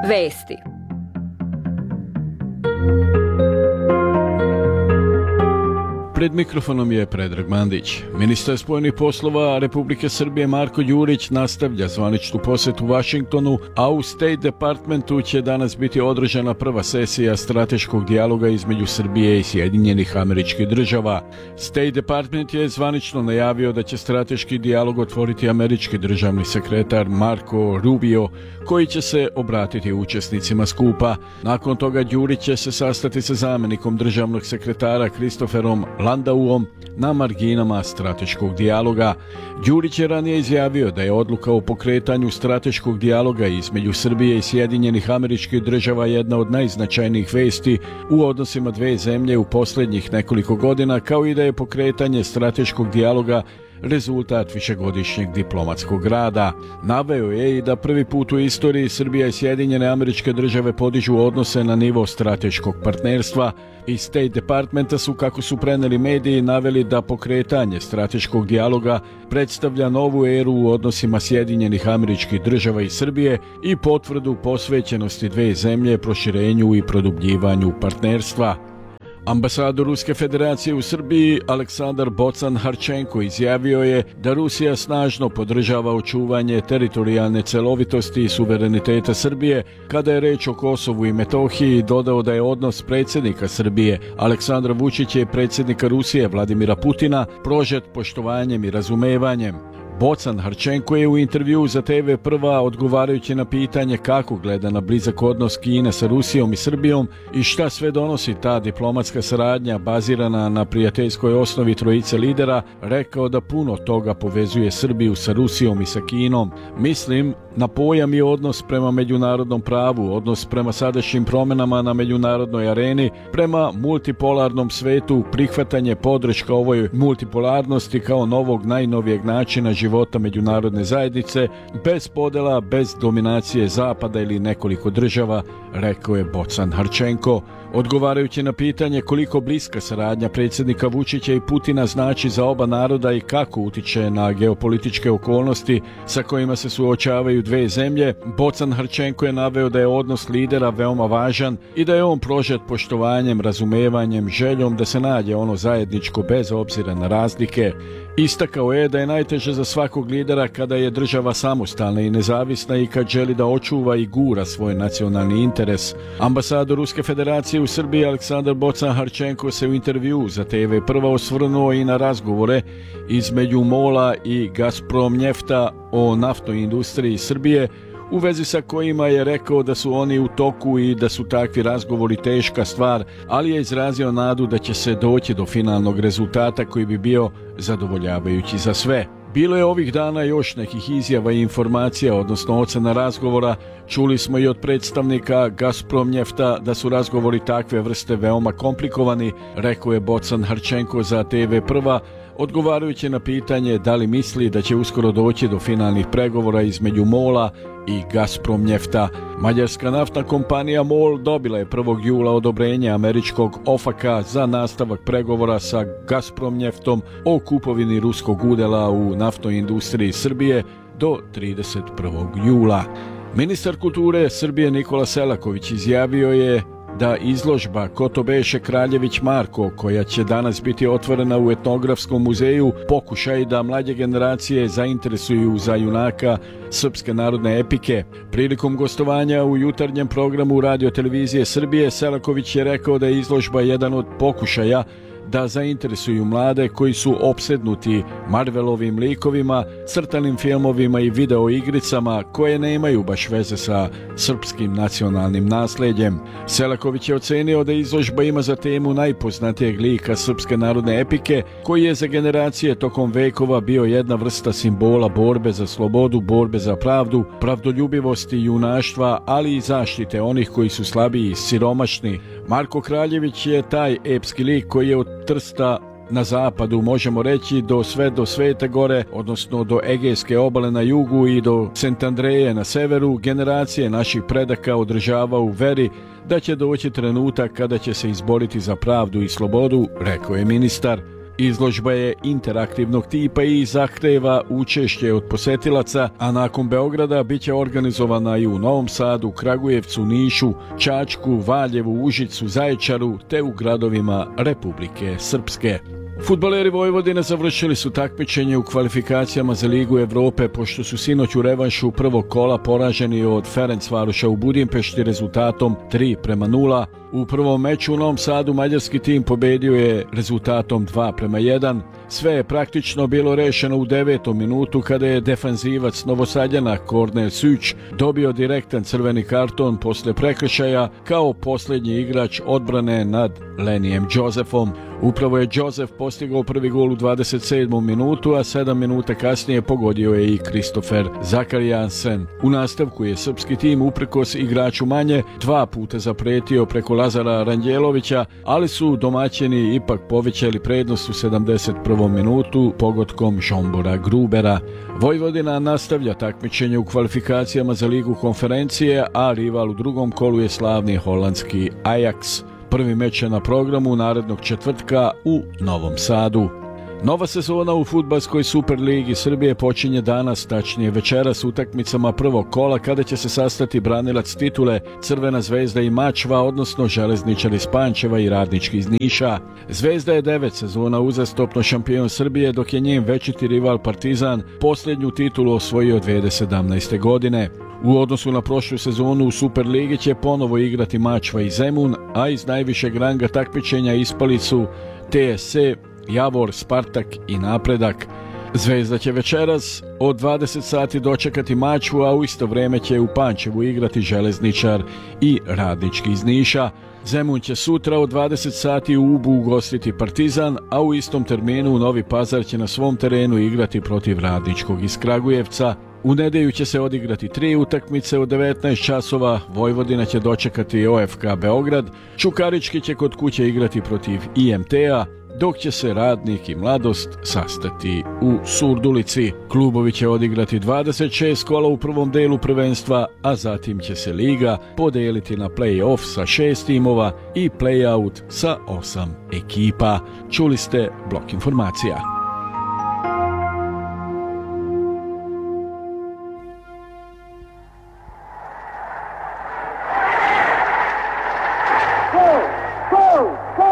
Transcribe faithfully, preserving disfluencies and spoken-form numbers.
Vesti. Pred mikrofonom je Predrag Mandić. Ministar spoljnih poslova Republike Srbije Marko Đurić nastavlja zvaničnu posjetu Vašingtonu, a u State Departmentu će danas biti održana prva sesija strateškog dijaloga između Srbije i Sjedinjenih Američkih Država. State Department je zvanično najavio da će strateški dijalog otvoriti američki državni sekretar Marco Rubio, koji će se obratiti učesnicima skupa. Nakon toga Đurić će se sastati sa zamjenikom državnog sekretara Christopherom Landauom na marginama strateškog dijaloga. Đurić je ranije izjavio da je odluka o pokretanju strateškog dijaloga između Srbije i Sjedinjenih Američkih Država jedna od najznačajnijih vesti u odnosima dve zemlje u posljednjih nekoliko godina, kao i da je pokretanje strateškog dijaloga rezultat višegodišnjeg diplomatskog rada. Naveo je i da prvi put u istoriji Srbija i Sjedinjene Američke Države podižu odnose na nivo strateškog partnerstva. Iz State Departmenta su, kako su preneli mediji, naveli da pokretanje strateškog dijaloga predstavlja novu eru u odnosima Sjedinjenih Američkih Država i Srbije i potvrdu posvećenosti dve zemlje proširenju i produbljivanju partnerstva. Ambasador Ruske federacije u Srbiji Aleksandar Bocan-Harčenko izjavio je da Rusija snažno podržava očuvanje teritorijalne celovitosti i suvereniteta Srbije kada je reč o Kosovu i Metohiji, i dodao da je odnos predsjednika Srbije Aleksandra Vučića i predsjednika Rusije Vladimira Putina prožet poštovanjem i razumevanjem. Bocan-Harčenko je u intervjuu za te ve Prva, odgovarajući na pitanje kako gleda na blizak odnos Kine sa Rusijom i Srbijom i šta sve donosi ta diplomatska saradnja bazirana na prijateljskoj osnovi trojice lidera, rekao da puno toga povezuje Srbiju sa Rusijom i sa Kinom. Mislim na pojam i odnos prema međunarodnom pravu, odnos prema sadašnjim promjenama na međunarodnoj areni, prema multipolarnom svetu, prihvatanje podrška ovoj multipolarnosti kao novog najnovijeg načina života međunarodne zajednice, bez podela, bez dominacije Zapada ili nekoliko država, rekao je Bocan-Harčenko. Odgovarajući na pitanje koliko bliska saradnja predsjednika Vučića i Putina znači za oba naroda i kako utiče na geopolitičke okolnosti sa kojima se suočavaju dve zemlje, Bocan-Harčenko je naveo da je odnos lidera veoma važan i da je on prožet poštovanjem, razumevanjem, željom da se nađe ono zajedničko bez obzira na razlike. Istakao je da je najteže za svakog lidera kada je država samostalna i nezavisna i kad želi da očuva i gura svoj nacionalni interes. Ambasador Ruske federacije u Srbiji Aleksandar Bocan-Harčenko se u intervjuu za te ve Prva osvrnuo i na razgovore između MOL-a i Gazpromnjefta o naftnoj industriji Srbije, u vezi sa kojima je rekao da su oni u toku i da su takvi razgovori teška stvar, ali je izrazio nadu da će se doći do finalnog rezultata koji bi bio zadovoljavajući za sve. Bilo je ovih dana još nekih izjava i informacija, odnosno ocena razgovora. Čuli smo i od predstavnika Gazpromnjefta da su razgovori takve vrste veoma komplikovani, rekao je Bocan-Harčenko za te ve Prva, odgovarajući na pitanje da li misli da će uskoro doći do finalnih pregovora između MOL-a i Gazpromnjefta. Mađarska naftna kompanija MOL dobila je prvog jula odobrenje američkog ofaka za nastavak pregovora sa Gazpromnjeftom o kupovini ruskog udjela u naftnoj industriji Srbije do trideset prvog jula. Ministar kulture Srbije Nikola Selaković izjavio je da izložba Ko to beše Kraljević Marko, koja će danas biti otvorena u Etnografskom muzeju, pokušaj da mlađe generacije zainteresuju za junaka srpske narodne epike. Prilikom gostovanja u jutarnjem programu Radio Televizije Srbije, Selaković je rekao da je izložba jedan od pokušaja da zainteresuju mlade koji su opsednuti Marvelovim likovima, crtanim filmovima i videoigricama koje nemaju baš veze sa srpskim nacionalnim nasljeđem. Selaković je ocenio da izložba ima za temu najpoznatijeg lika srpske narodne epike, koji je za generacije tokom vekova bio jedna vrsta simbola borbe za slobodu, borbe za pravdu, pravdoljubivosti, junaštva, ali i zaštite onih koji su slabiji i siromašni. Marko Kraljević je taj epski lik koji je od Trsta na zapadu, možemo reći, do sve do Svete Gore, odnosno do Egejske obale na jugu i do Sent Andreje na severu, generacije naših predaka održava u veri da će doći trenutak kada će se izboriti za pravdu i slobodu, rekao je ministar. Izložba je interaktivnog tipa i zahteva učešće od posetilaca, a nakon Beograda bit će organizovana i u Novom Sadu, Kragujevcu, Nišu, Čačku, Valjevu, Užicu, Zaječaru te u gradovima Republike Srpske. Fudbaleri Vojvodine završili su takmičenje u kvalifikacijama za Ligu Evrope pošto su sinoć u revanšu prvog kola poraženi od Ferencvaroša u Budimpešti rezultatom tri prema nula. U prvom meču u Novom Sadu mađarski tim pobedio je rezultatom dva prema jedan. Sve je praktično bilo rešeno u devetom minutu kada je defanzivac Novosadjana Kornel Suć dobio direktan crveni karton posle prekršaja kao posljednji igrač odbrane nad Lenijem Josefom. Upravo je Josef postigao prvi gol u dvadeset sedmom minutu, a sedam minuta kasnije pogodio je i Kristofer Zakarijansen. U nastavku je srpski tim uprkos igraču manje dva puta zapretio preko Lazara Ranđelovića, ali su domaćini ipak povećali prednost u sedamdeset prvom minutu pogodkom Žombora Grubera. Vojvodina nastavlja takmičenje u kvalifikacijama za Ligu konferencije, a rival u drugom kolu je slavni holandski Ajax. Prvi meč je na programu narednog četvrtka u Novom Sadu. Nova sezona u fudbalskoj Superligi Srbije počinje danas, tačnije večeras utakmicama prvog kola kada će se sastati branilac titule Crvena zvezda i Mačva, odnosno Železničar iz Pančeva i Radnički iz Niša. Zvezda je devet sezona uzastopno šampion Srbije, dok je njen večiti rival Partizan posljednju titulu osvojio dve hiljade sedamnaeste. godine. U odnosu na prošlu sezonu u Superligi će ponovo igrati Mačva i Zemun, a iz najvišeg ranga takmičenja ispali su T S C, Javor, Spartak i Napredak. Zvezda će večeras od dvadeset sati dočekati Mačvu, a u isto vrijeme će u Pančevu igrati Železničar i Radnički iz Niša. Zemun će sutra od dvadeset sati u Ubu ugostiti Partizan, a u istom terminu Novi Pazar će na svom terenu igrati protiv Radničkog iz Kragujevca. U nedjelju će se odigrati tri utakmice od devetnaest časova, Vojvodina će dočekati O F K Beograd, Čukarički će kod kuće igrati protiv I M T-a, dok će se Radnik i Mladost sastati u Surdulici. Klubovi će odigrati dvadeset šest kola u prvom delu prvenstva, a zatim će se liga podijeliti na play-off sa šest timova i play-out sa osam ekipa. Čuli ste Blok informacija.